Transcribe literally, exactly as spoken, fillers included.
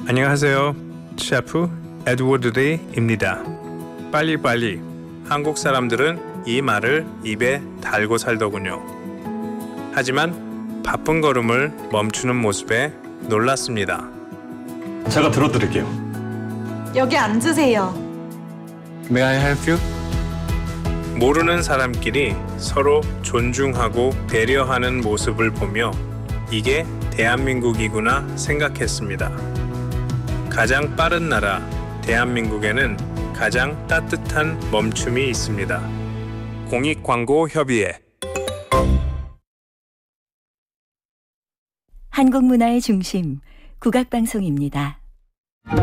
안녕하세요. 셰프 에드워드 리입니다. 빨리빨리. 한국 사람들은 이 말을 입에 달고 살더군요. 하지만 바쁜 걸음을 멈추는 모습에 놀랐습니다. 제가 들어드릴게요. 여기 앉으세요. May I help you? 모르는 사람끼리 서로 존중하고 배려하는 모습을 보며 이게 대한민국이구나 생각했습니다. 가장 빠른 나라 대한민국에는 가장 따뜻한 멈춤이 있습니다. 공익광고협의회. 한국 문화의 중심 국악방송입니다.